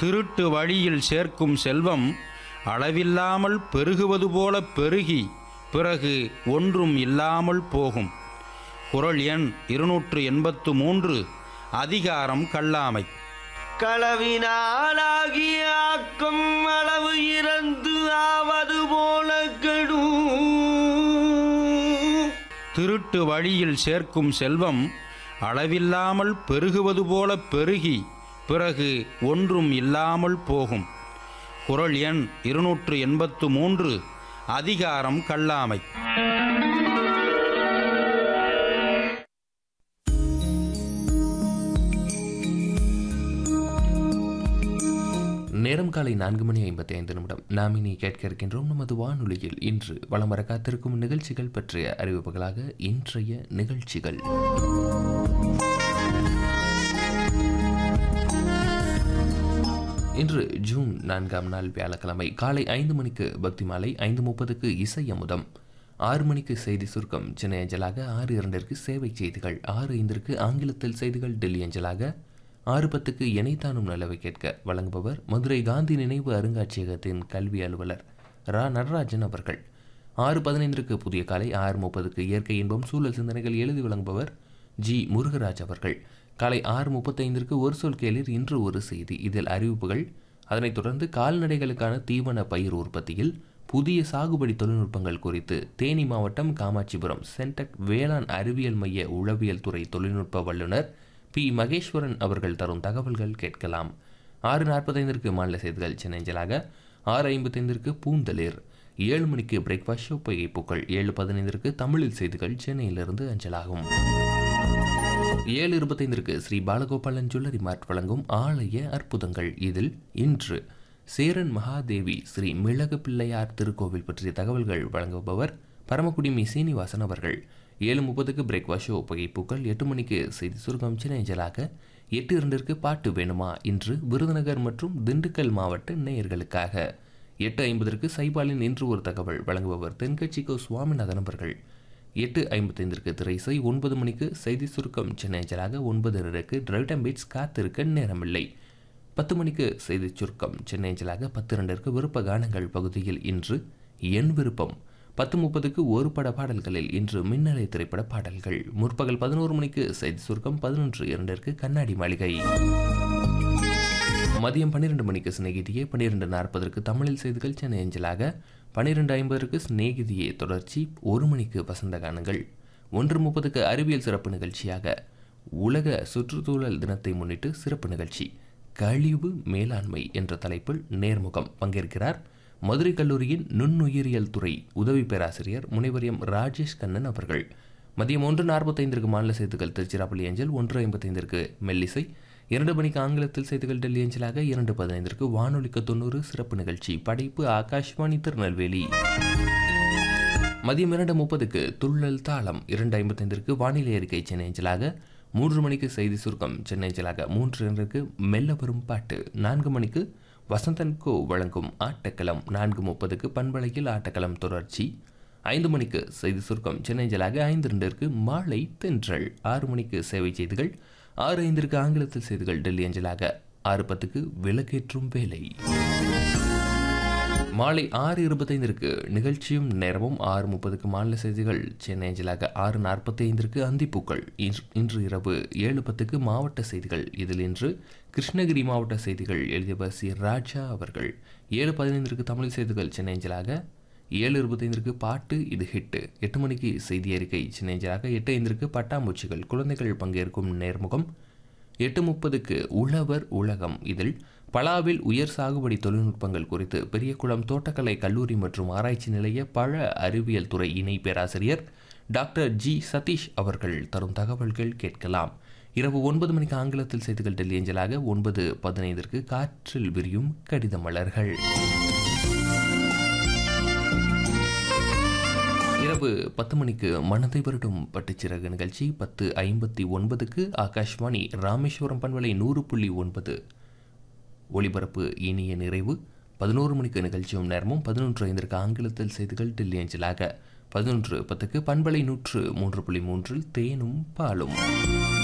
திருட்டு வழியில் சேர்க்கும் செல்வம் அளவில்லாமல் பெருகுவது போல பெருகி பிறகு ஒன்றும் இல்லாமல் போகும். குறள் எண் 283. அதிகாரம் கல்லாமை. களவினாலாகிய ஆக்கம் அளவு இறந்து ஆவது போல கெடும். திருட்டு வழியில் சேர்க்கும் செல்வம் அளவில்லாமல் பெருகுவது போல பெருகி பிறகு ஒன்றும் இல்லாமல் போகும். குறள் எண் 283. அதிகாரம் கல்லாமை. நேரம் காலை 4:55. நாம் இனி கேட்க இருக்கின்றோம் நமது வானொலியில் இன்று வலம் வர காத்திருக்கும் நிகழ்ச்சிகள் பற்றிய அறிவிப்புகளாக இன்றைய நிகழ்ச்சிகள். இன்று ஜூன் 4ஆம் நாள் வியாழக்கிழமை. காலை 5 மணிக்கு பக்தி மாலை, 5:30க்கு இசை அமுதம், 6 மணிக்கு செய்தி சுருக்கம் சென்னை அஞ்சலாக, 6:02ற்கு சேவை செய்திகள், 6:05ற்கு ஆங்கிலத்தில் செய்திகள் டெல்லி அஞ்சலாக, 6:10க்கு இணைத்தானும் நல்லவை கேட்க வழங்குபவர் மதுரை காந்தி நினைவு அருங்காட்சியகத்தின் கல்வி அலுவலர் ரா நடராஜன் அவர்கள். 6:15ற்கு புதிய காலை, 6:30க்கு இயற்கை இன்பம் சூழல் சிந்தனைகள் எழுதி வழங்குபவர் ஜி முருகராஜ் அவர்கள். காலை 6:35ற்கு ஒரு சொல் கேளீர் இன்று ஒரு செய்தி, இதில் அறிவிப்புகள். அதனைத் தொடர்ந்து கால்நடைகளுக்கான தீவன பயிர் உற்பத்தியில் புதிய சாகுபடி தொழில்நுட்பங்கள் குறித்து தேனி மாவட்டம் காமாட்சிபுரம் சென்டெக் வேளாண் அறிவியல் மைய உளவியல் துறை தொழில்நுட்ப வல்லுநர் பி மகேஸ்வரன் அவர்கள் தரும் தகவல்கள் கேட்கலாம். 6:45ற்கு மாநில செய்திகள் சென்னை அஞ்சலாக, 6:55ற்கு பூந்தளிர், 7 மணிக்கு பிரேக்ஃபாஸ்ட் ஷோ புகைப்புக்கள், 7:15ற்கு தமிழில் செய்திகள் சென்னையிலிருந்து அஞ்சலாகும். 7:25ற்கு ஸ்ரீ பாலகோபாலன் ஜுவல்லரி மார்ட் வழங்கும் ஆலய அற்புதங்கள், இதில் இன்று சேரன் மகாதேவி ஸ்ரீ மிளகு பிள்ளையார் திருக்கோவில் பற்றிய தகவல்கள் வழங்குபவர் பரமக்குடிமி சீனிவாசன் அவர்கள். 7:30க்கு பிரேக்ஃபாஸ்ட் ஷோ புகைப்புக்கள், 8 மணிக்கு செய்தி சுருக்கம் சென்னை அஞ்சலாக, 8:02ற்கு பாட்டு வேணுமா இன்று விருதுநகர் மற்றும் திண்டுக்கல் மாவட்ட நேயர்களுக்காக, 8:50ற்கு சைபாலின் இன்று ஒரு தகவல் வழங்குபவர் தென்கட்சிக்கோ சுவாமிநாதன் அவர்கள். 8:55ற்கு திரைசை, 9 மணிக்கு செய்தி சுருக்கம் சென்னை அஞ்சலாக, 9:02ற்கு டிரைவ் டைம் பீட்ஸ் காத்திருக்க நேரமில்லை, 10 மணிக்கு செய்தி சுருக்கம் சென்னை அஞ்சலாக, 10:02ற்கு விருப்ப கானங்கள் பகுதியில் இன்று என் விருப்பம், 10:30க்கு ஒரு பட பாடல்களில் இன்று மின்னலை திரைப்பட பாடல்கள், முற்பகல் 11 மணிக்கு செய்தி சுருக்கம், 11:02ற்கு கண்ணாடி மாளிகை, மதியம் 12 மணிக்கு சிநேகிதியே, 12:40ற்கு தமிழில் செய்திகள் சென்னை அஞ்சலாக, 12:50ற்கு சிநேகிதியே தொடர்ச்சி, 1 மணிக்கு வசந்த கானங்கள், 1:30க்கு அறிவியல் சிறப்பு நிகழ்ச்சியாக உலக சுற்றுச்சூழல் தினத்தை முன்னிட்டு சிறப்பு நிகழ்ச்சி கழிவு மேலாண்மை என்ற தலைப்பில் நேர்முகம். பங்கேற்கிறார் மதுரை கல்லூரியின் நுண்ணுயிரியல் துறை உதவி பேராசிரியர் முனைவர் எம் ராஜேஷ் கண்ணன் அவர்கள். மதியம் 1:45ற்கு மாநில செய்திகள் திருச்சிராப்பள்ளி அஞ்சல், 1:55ற்கு மெல்லிசை, 2 மணிக்கு ஆங்கிலத்தில் செய்திகள் டெல்லி அஞ்சலாக, 2:15ற்கு வானொலிக்கு 90 சிறப்பு நிகழ்ச்சி படைப்பு ஆகாஷ்வாணி திருநெல்வேலி. மதியம் 2:30க்கு துள்ளல் தாளம், 2:55ற்கு வானிலை அறிக்கை சென்னை அஞ்சலாக, 3 மணிக்கு செய்தி சுருக்கம் சென்னை அஞ்சலாக, 3:02ற்கு மெல்ல வரும் பாட்டு, 4 மணிக்கு வசந்தன் கோ வழங்கும் ஆட்டக்களம், 4:30க்கு பண்பலையில் ஆட்டக்களம் தொடர்ச்சி, 5 மணிக்கு செய்தி சுருக்கம் சென்னை அஞ்சலாக, 5:02ற்கு மாலை தென்றல், 6 மணிக்கு சேவை செய்திகள், 6:05ற்கு ஆங்கிலத்தில் செய்திகள் டெல்லி அஞ்சலாக, 6:10க்கு விளக்கேற்றும் வேலை. மாலை 6:25ற்கு நிகழ்ச்சியும் நேரமும், 6:30க்கு மாநில செய்திகள் சென்னை அஞ்சலாக, 6:45ற்கு அந்திப்பூக்கள், இன்று இரவு 7:10க்கு மாவட்ட செய்திகள், இதில் இன்று கிருஷ்ணகிரி மாவட்ட செய்திகள் எழுதியவர் சி ராஜா அவர்கள். 7:15ற்கு தமிழ் செய்திகள் சென்னை அஞ்சலாக, 7:25ற்கு பாட்டு இது ஹிட்டு, 8 மணிக்கு செய்தி அறிக்கை சென்னை அஞ்சலாக, 8:05ற்கு பட்டாம்பூச்சிகள் குழந்தைகள் பங்கேற்கும் நேர்முகம், 8:30க்கு உழவர் உலகம், இதில் பலாவில் உயர் சாகுபடி தொழில்நுட்பங்கள் குறித்து பெரியகுளம் தோட்டக்கலை கல்லூரி மற்றும் ஆராய்ச்சி நிலைய பழ அறிவியல் துறை இணை பேராசிரியர் டாக்டர் ஜி சதீஷ் அவர்கள் தரும் தகவல்கள் கேட்கலாம். இரவு 9 மணிக்கு ஆங்கிலத்தில் செய்திகள் டெல்லி அஞ்சலாக, 9:15ற்கு காற்றில் விரியும் கடித மலர்கள். இரவு 10 மணிக்கு மனதை வருடும் பட்டுச்சிறகு நிகழ்ச்சி, 10:59க்கு ஆகாஷ்வாணி ராமேஸ்வரம் பண்பலை 100.9 ஒளிபரப்பு இனிய நிறைவு. 11 மணிக்கு நிகழ்ச்சியும் நேரமும், 11:05ற்கு ஆங்கிலத்தில் செய்திகள் டெல்லி அஞ்சலாக, 11:10க்கு பண்பலை 103.3 தேனும் பாலும்.